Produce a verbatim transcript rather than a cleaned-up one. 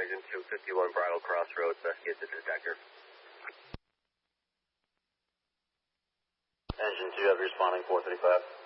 Engine two fifty-one Bridle Crossroads, investigate the detector. Engine two, have you responding four thirty-five.